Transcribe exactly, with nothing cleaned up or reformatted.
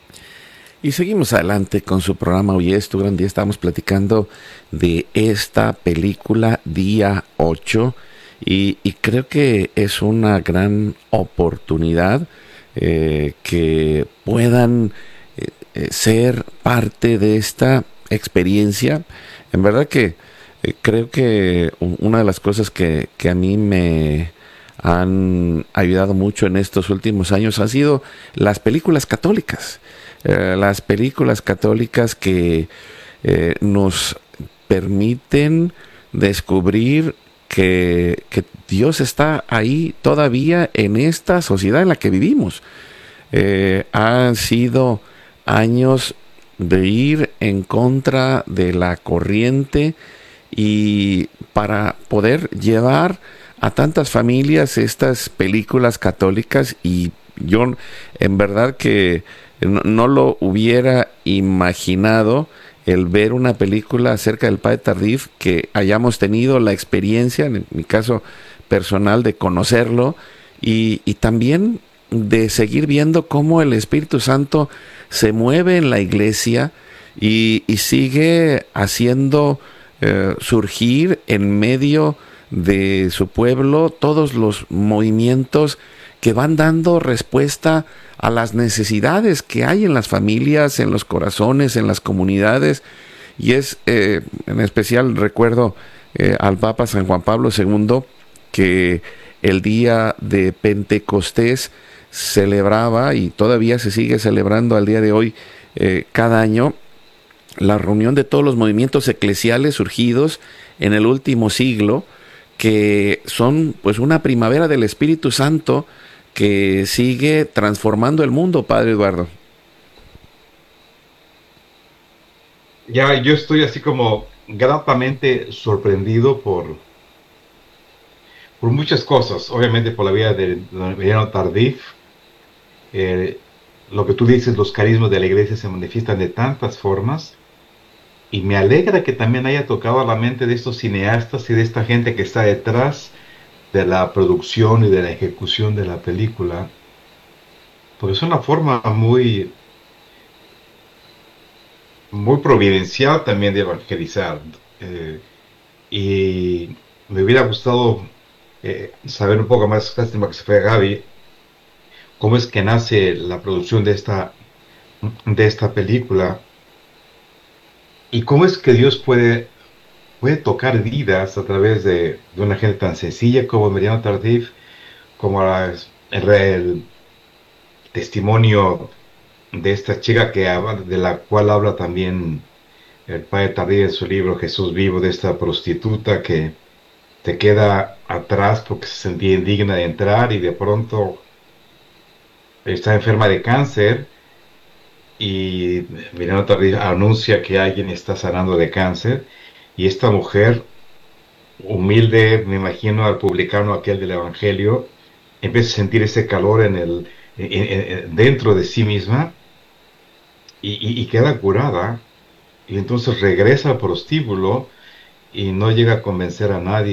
Y seguimos adelante con su programa. Hoy es tu gran día. Estamos platicando de esta película Día ocho y, y creo que es una gran oportunidad eh, que puedan eh, eh, ser parte de esta experiencia. En verdad que eh, creo que u- una de las cosas que, que a mí me han ayudado mucho en estos últimos años han sido las películas católicas. Eh, las películas católicas que eh, nos permiten descubrir que, que Dios está ahí todavía en esta sociedad en la que vivimos. Eh, han sido años de ir en contra de la corriente y para poder llevar a tantas familias estas películas católicas, y yo en verdad que no, no lo hubiera imaginado el ver una película acerca del Padre Tardif, que hayamos tenido la experiencia, en mi caso personal, de conocerlo y, y también de seguir viendo cómo el Espíritu Santo se mueve en la iglesia y, y sigue haciendo eh, surgir en medio de su pueblo todos los movimientos que van dando respuesta a las necesidades que hay en las familias, en los corazones, en las comunidades. Y es, eh, en especial recuerdo eh, al Papa San Juan Pablo segundo, que el día de Pentecostés celebraba, y todavía se sigue celebrando al día de hoy, eh, cada año, la reunión de todos los movimientos eclesiales surgidos en el último siglo, que son pues una primavera del Espíritu Santo que sigue transformando el mundo, Padre Eduardo. Ya yo estoy así como gratamente sorprendido por, por muchas cosas. Obviamente por la vida de Don Emiliano Tardif. eh, lo que tú dices, los carismas de la iglesia se manifiestan de tantas formas. Y me alegra que también haya tocado a la mente de estos cineastas y de esta gente que está detrás de la producción y de la ejecución de la película. Porque es una forma muy, muy providencial también de evangelizar. Eh, y me hubiera gustado eh, saber un poco más, lástima que se fue Gaby, cómo es que nace la producción de esta, de esta película y cómo es que Dios puede, puede tocar vidas a través de, de una gente tan sencilla como Mariano Tardif, como la- el, el testimonio de esta chica que habla- de la cual habla también el padre Tardif en su libro Jesús Vivo, de esta prostituta que te queda atrás porque se sentía indigna de entrar y de pronto está enferma de cáncer y Miranda Tardif anuncia que alguien está sanando de cáncer y esta mujer humilde, me imagino al publicano aquel del Evangelio, empieza a sentir ese calor en el, en- en- en- dentro de sí misma y, y- y queda curada y entonces regresa al prostíbulo y no llega a convencer a nadie.